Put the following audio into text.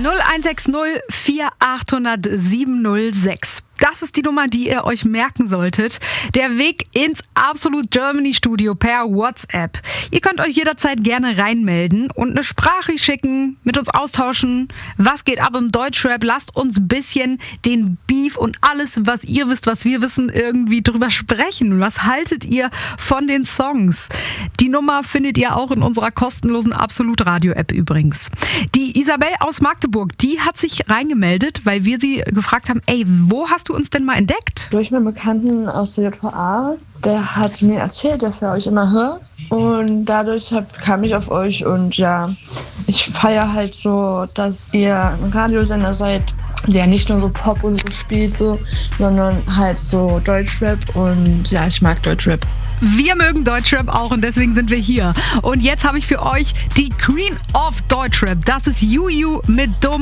0160 4800 706. Das ist die Nummer, die ihr euch merken solltet. Der Weg ins Absolut Germany Studio per WhatsApp. Ihr könnt euch jederzeit gerne reinmelden und eine Sprache schicken, mit uns austauschen. Was geht ab im Deutschrap? Lasst uns ein bisschen den Beef und alles, was ihr wisst, was wir wissen, irgendwie drüber sprechen. Was haltet ihr von den Songs? Die Nummer findet ihr auch in unserer kostenlosen Absolut Radio App übrigens. Die Isabel aus Magdeburg, die hat sich reingemeldet, weil wir sie gefragt haben, ey, wo hast du uns denn mal entdeckt? Durch meinen Bekannten aus der JVA, der hat mir erzählt, dass er euch immer hört und dadurch kam ich auf euch und ja, ich feiere halt so, dass ihr ein Radiosender seid, der nicht nur so Pop und so spielt, so, sondern halt so Deutschrap und ja, ich mag Deutschrap. Wir mögen Deutschrap auch und deswegen sind wir hier. Und jetzt habe ich für euch die Queen of Deutschrap. Das ist Juju mit Dumm.